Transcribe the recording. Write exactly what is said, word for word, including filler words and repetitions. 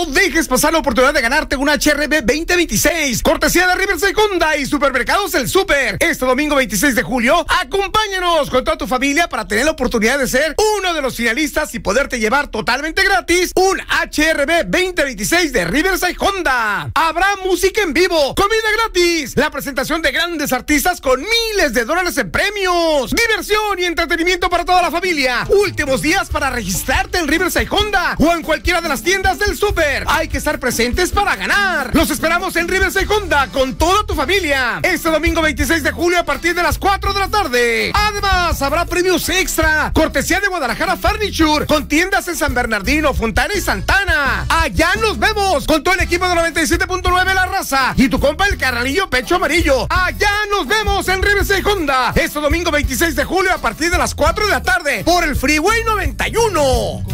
dejes pasar la oportunidad de ganarte un H R V veinte veintiséis, cortesía de Riverside Honda y Supermercados El Super. Este domingo veintiséis de julio, acompáñanos con toda tu familia para tener la oportunidad de ser uno de los finalistas y poderte llevar totalmente gratis un H R V veinte veintiséis de Riverside Honda. Habrá música en vivo, comida gratis, la presentación de grandes artistas con miles de dólares en premios, diversión y entretenimiento para toda la familia. Últimos días para registrarte en Riverside Honda o en cualquiera de las tiendas del Super. Hay que estar presentes para ganar. Los esperamos en Riverside Honda con toda tu familia este domingo veintiséis de julio a partir de las cuatro de la tarde. Además, habrá premios extra, cortesía de Guadalajara Furniture, con tiendas en San Bernardino, Fontana y Santana. Allá nos vemos con todo el equipo de noventa y siete punto nueve La Raza y tu compa el Carranillo Pecho Amarillo. Allá nos vemos en Riverside Honda este domingo veintiséis de julio a partir de las cuatro de la tarde por el Freeway noventa y uno.